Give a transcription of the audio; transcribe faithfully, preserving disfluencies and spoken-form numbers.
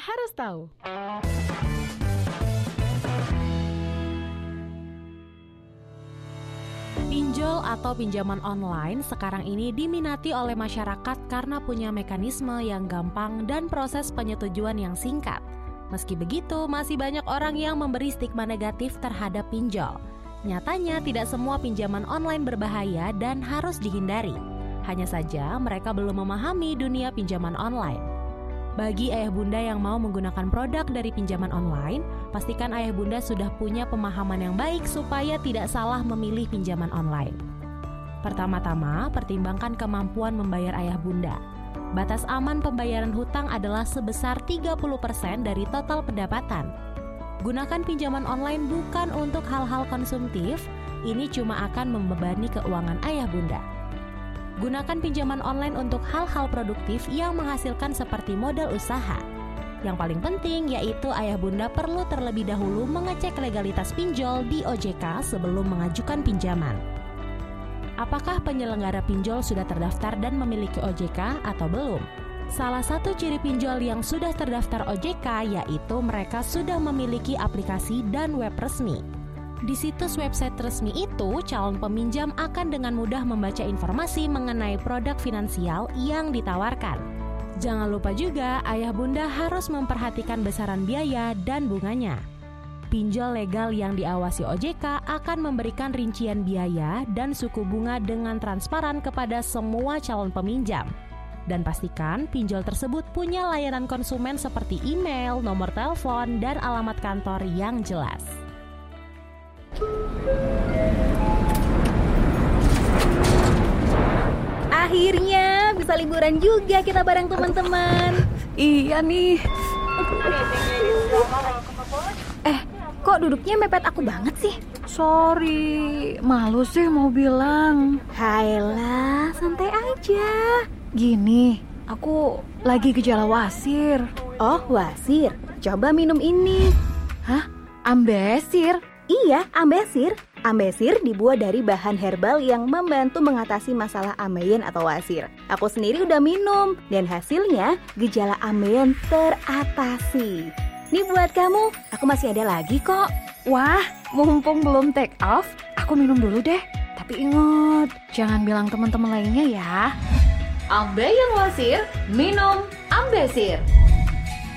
harus tahu. Pinjol atau pinjaman online sekarang ini diminati oleh masyarakat karena punya mekanisme yang gampang dan proses penyetujuan yang singkat. Meski begitu, masih banyak orang yang memberi stigma negatif terhadap pinjol. Nyatanya tidak semua pinjaman online berbahaya dan harus dihindari. Hanya saja mereka belum memahami dunia pinjaman online. Bagi ayah bunda yang mau menggunakan produk dari pinjaman online, pastikan ayah bunda sudah punya pemahaman yang baik supaya tidak salah memilih pinjaman online. Pertama-tama, pertimbangkan kemampuan membayar ayah bunda. Batas aman pembayaran hutang adalah sebesar tiga puluh persen dari total pendapatan. Gunakan pinjaman online bukan untuk hal-hal konsumtif, ini cuma akan membebani keuangan ayah bunda. Gunakan pinjaman online untuk hal-hal produktif yang menghasilkan seperti modal usaha. Yang paling penting yaitu ayah bunda perlu terlebih dahulu mengecek legalitas pinjol di O J K sebelum mengajukan pinjaman. Apakah penyelenggara pinjol sudah terdaftar dan memiliki O J K atau belum? Salah satu ciri pinjol yang sudah terdaftar O J K yaitu mereka sudah memiliki aplikasi dan web resmi. Di situs website resmi itu, calon peminjam akan dengan mudah membaca informasi mengenai produk finansial yang ditawarkan. Jangan lupa juga, ayah bunda harus memperhatikan besaran biaya dan bunganya. Pinjol legal yang diawasi O J K akan memberikan rincian biaya dan suku bunga dengan transparan kepada semua calon peminjam. Dan pastikan pinjol tersebut punya layanan konsumen seperti email, nomor telepon, dan alamat kantor yang jelas. Akhirnya bisa liburan juga kita bareng teman-teman. Iya nih. Eh, kok duduknya mepet aku banget sih? Sorry, malu sih mau bilang. Hailah, santai aja. Gini, aku lagi gejala wasir. Oh, wasir. Coba minum ini. Hah? Ambesir? Iya, ambesir. Ambesir dibuat dari bahan herbal yang membantu mengatasi masalah ambeien atau wasir. Aku sendiri udah minum dan hasilnya gejala ambeien teratasi. Nih buat kamu, aku masih ada lagi kok. Wah, mumpung belum take off, aku minum dulu deh. Tapi ingat, jangan bilang teman-teman lainnya ya. Ambeien wasir, minum Ambesir.